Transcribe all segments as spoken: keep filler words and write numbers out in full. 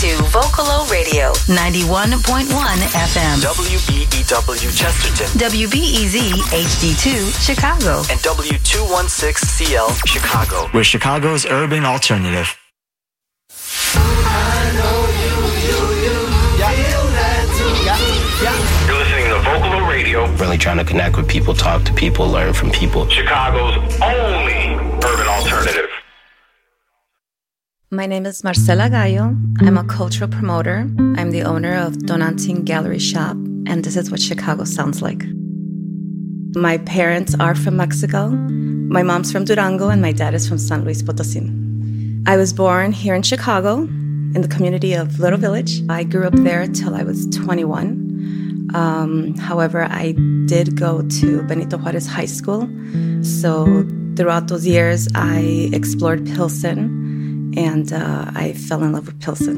to Vocalo Radio, ninety-one point one F M. W B E W Chesterton. W B E Z H D two Chicago. And W two sixteen C L Chicago. We're Chicago's urban alternative. I know you, you, you yeah. feel that too. Yeah. Yeah. You're listening to Vocalo Radio. Really trying to connect with people, talk to people, learn from people. Chicago's only urban alternative. My name is Marcela Gallo. I'm a cultural promoter. I'm the owner of Tonantzin Gallery Shop, and this is what Chicago sounds like. My parents are from Mexico. My mom's from Durango, and my dad is from San Luis Potosí. I was born here in Chicago, in the community of Little Village. I grew up there till I was twenty-one. Um, however, I did go to Benito Juarez High School. So throughout those years, I explored Pilsen, and uh, I fell in love with Pilsen.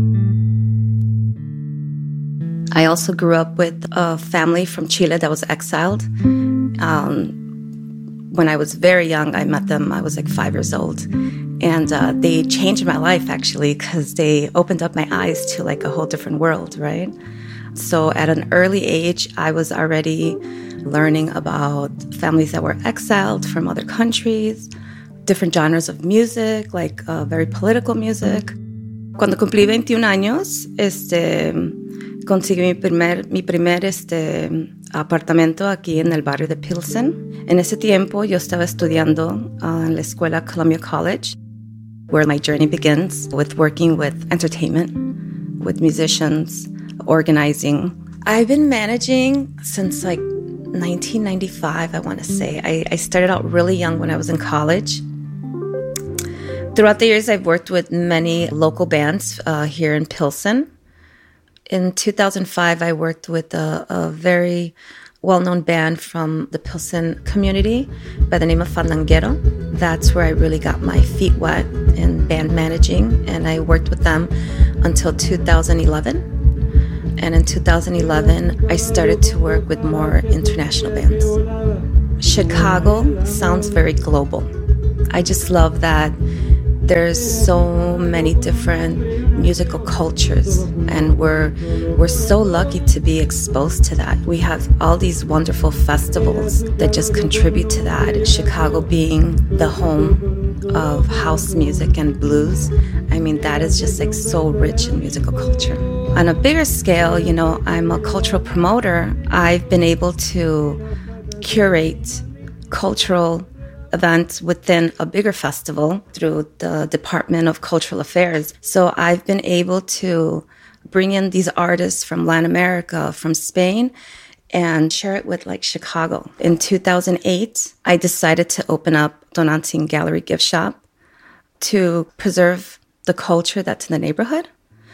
I also grew up with a family from Chile that was exiled. Um, when I was very young, I met them. I was like five years old. And uh, they changed my life, actually, because they opened up my eyes to like a whole different world, right? So at an early age, I was already learning about families that were exiled from other countries, different genres of music, like uh, very political music. Cuando cumplí veintiún años, este, conseguí mi primer, mi primer este, apartamento aquí en el barrio de Pilsen. En ese tiempo, yo estaba estudiando uh, en la escuela Columbia College, where my journey begins with working with entertainment, with musicians, organizing. I've been managing since like nineteen ninety-five, I want to say. I, I started out really young when I was in college. Throughout the years, I've worked with many local bands uh, here in Pilsen. In two thousand five, I worked with a, a very well-known band from the Pilsen community by the name of Fandanguero. That's where I really got my feet wet in band managing, and I worked with them until two thousand eleven. And in two thousand eleven, I started to work with more international bands. Chicago sounds very global. I just love that there's so many different musical cultures, and we're we're so lucky to be exposed to that. We have all these wonderful festivals that just contribute to that. Chicago being the home of house music and blues, I mean, that is just like so rich in musical culture. On a bigger scale, you know, I'm a cultural promoter. I've been able to curate cultural events within a bigger festival through the Department of Cultural Affairs. So I've been able to bring in these artists from Latin America, from Spain, and share it with like Chicago. In two thousand eight, I decided to open up Tonantzin Gallery Gift Shop to preserve the culture that's in the neighborhood.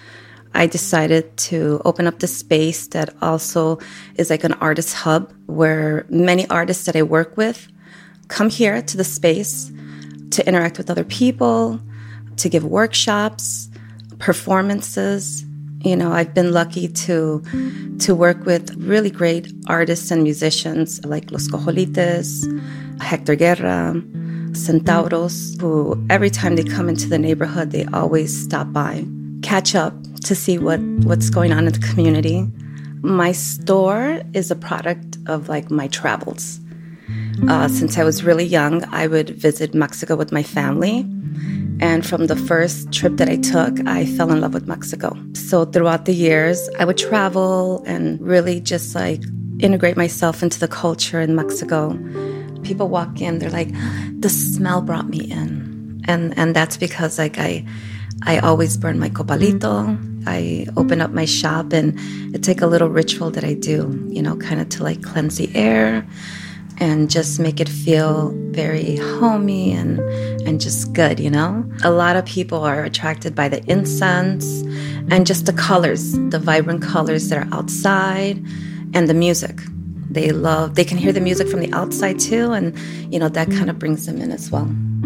I decided to open up the space that also is like an artist hub where many artists that I work with come here to the space to interact with other people, to give workshops, performances. You know, I've been lucky to to work with really great artists and musicians like Los Cojolites, Hector Guerra, Centauros, who every time they come into the neighborhood, they always stop by, catch up to see what, what's going on in the community. My store is a product of like my travels. Uh, since I was really young, I would visit Mexico with my family. And from the first trip that I took, I fell in love with Mexico. So throughout the years, I would travel and really just like integrate myself into the culture in Mexico. People walk in, they're like, the smell brought me in. And and that's because like I I always burn my copalito. I open up my shop, and it's like a little ritual that I do, you know, kind of to like cleanse the air and just make it feel very homey and and just good, you know? A lot of people are attracted by the incense and just the colors, the vibrant colors that are outside, and the music. They love, they can hear the music from the outside too, and, you know, that kind of brings them in as well.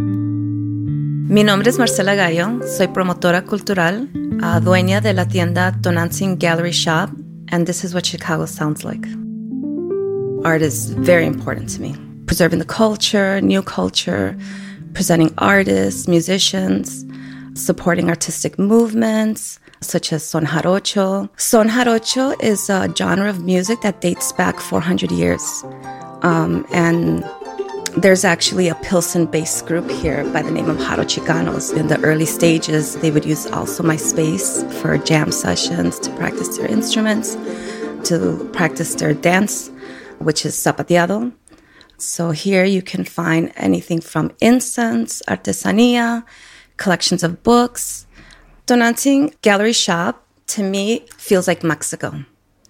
Mi nombre es Marcela Gallo. Soy promotora cultural, uh, dueña de la tienda Tonantzin Gallery Shop, and this is what Chicago sounds like. Art is very important to me. Preserving the culture, new culture, presenting artists, musicians, supporting artistic movements, such as son jarocho. Son jarocho is a genre of music that dates back four hundred years. Um, and there's actually a Pilsen-based group here by the name of Jarochicanos. In the early stages, they would use also my space for jam sessions, to practice their instruments, to practice their dance, which is zapateado. So here you can find anything from incense, artesanía, collections of books. Tonantzin Gallery Shop, to me, feels like Mexico.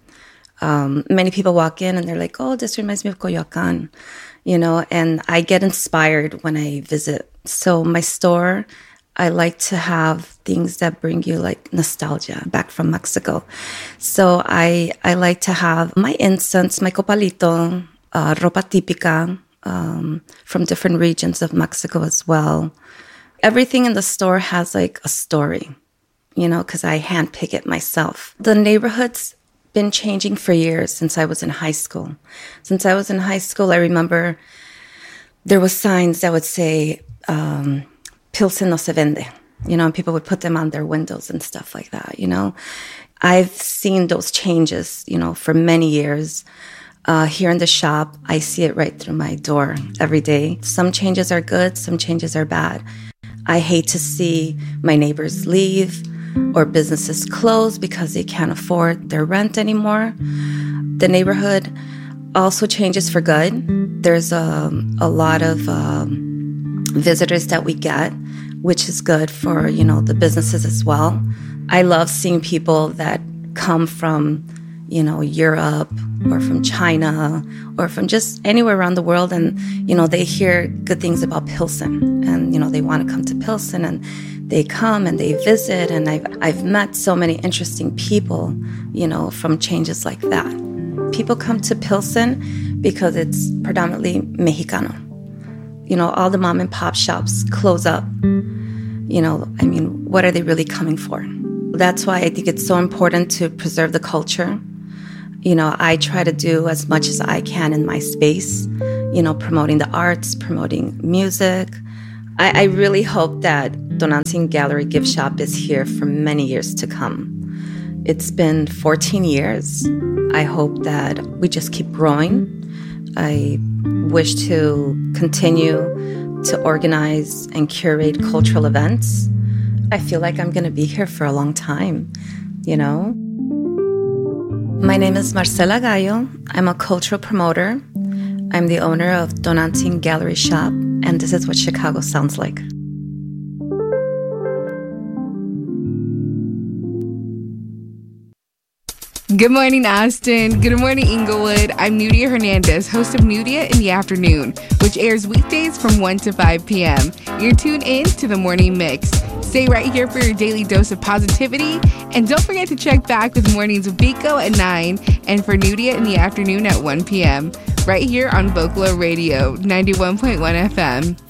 Um, many people walk in and they're like, oh, this reminds me of Coyoacán, you know, and I get inspired when I visit. So my store, I like to have things that bring you like nostalgia back from Mexico. So I, I like to have my incense, my copalito, uh, ropa típica, um, from different regions of Mexico as well. Everything in the store has like a story, you know, because I handpick it myself. The neighborhood's been changing for years since I was in high school. Since I was in high school, I remember there was signs that would say, um, Pilsen no se vende, you know, and people would put them on their windows and stuff like that, you know. I've seen those changes, you know, for many years. Uh, here in the shop, I see it right through my door every day. Some changes are good, some changes are bad. I hate to see my neighbors leave or businesses close because they can't afford their rent anymore. The neighborhood also changes for good. There's a, a lot of um, visitors that we get, which is good for, you know, the businesses as well. I love seeing people that come from, you know, Europe or from China or from just anywhere around the world, and, you know, they hear good things about Pilsen, and, you know, they want to come to Pilsen, and they come and they visit, and I've, I've met so many interesting people, you know, from changes like that. People come to Pilsen because it's predominantly Mexicano. You know, all the mom and pop shops close up. You know, I mean, what are they really coming for? That's why I think it's so important to preserve the culture. You know, I try to do as much as I can in my space, you know, promoting the arts, promoting music. I, I really hope that Tonantzin Gallery Gift Shop is here for many years to come. It's been fourteen years. I hope that we just keep growing. I wish to continue to organize and curate cultural events. I feel like I'm going to be here for a long time, you know? My name is Marcela Gallo. I'm a cultural promoter. I'm the owner of Tonantzin Gallery Shop, and this is what Chicago sounds like. Good morning, Austin. Good morning, Inglewood. I'm Nudia Hernandez, host of Nudia in the Afternoon, which airs weekdays from one to five p.m. You're tuned in to the Morning Mix. Stay right here for your daily dose of positivity. And don't forget to check back with Mornings with Biko at nine and for Nudia in the Afternoon at one p.m. right here on Vocalo Radio, ninety-one point one F M.